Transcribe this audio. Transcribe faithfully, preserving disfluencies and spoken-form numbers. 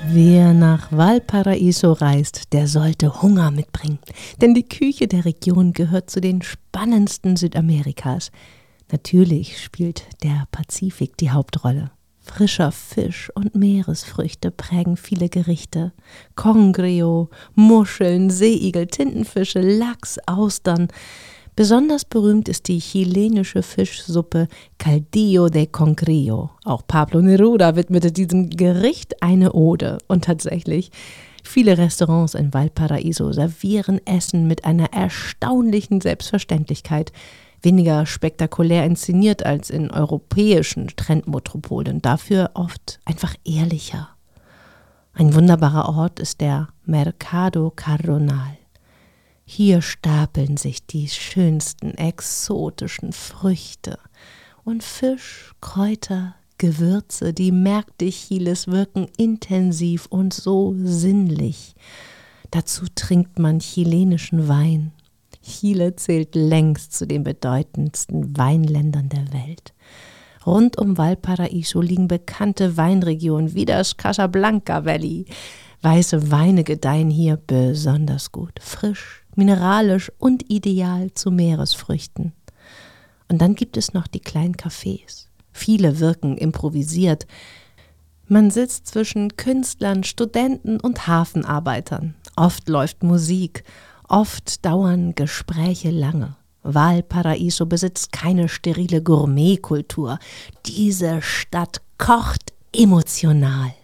Wer nach Valparaíso reist, der sollte Hunger mitbringen, denn die Küche der Region gehört zu den spannendsten Südamerikas. Natürlich spielt der Pazifik die Hauptrolle. Frischer Fisch und Meeresfrüchte prägen viele Gerichte. Congrio, Muscheln, Seeigel, Tintenfische, Lachs, Austern. Besonders berühmt ist die chilenische Fischsuppe Caldillo de Congrio. Auch Pablo Neruda widmete diesem Gericht eine Ode. Und tatsächlich, viele Restaurants in Valparaíso servieren Essen mit einer erstaunlichen Selbstverständlichkeit. Weniger spektakulär inszeniert als in europäischen Trendmetropolen, dafür oft einfach ehrlicher. Ein wunderbarer Ort ist der Mercado Cardonal. Hier stapeln sich die schönsten exotischen Früchte und Fisch, Kräuter, Gewürze. Die Märkte Chiles wirken intensiv und so sinnlich. Dazu trinkt man chilenischen Wein. Chile zählt längst zu den bedeutendsten Weinländern der Welt. Rund um Valparaíso liegen bekannte Weinregionen wie das Casablanca Valley. Weiße Weine gedeihen hier besonders gut, frisch, mineralisch und ideal zu Meeresfrüchten. Und dann gibt es noch die kleinen Cafés. Viele wirken improvisiert. Man sitzt zwischen Künstlern, Studenten und Hafenarbeitern. Oft läuft Musik, oft dauern Gespräche lange. Valparaíso besitzt keine sterile Gourmetkultur. Diese Stadt kocht emotional.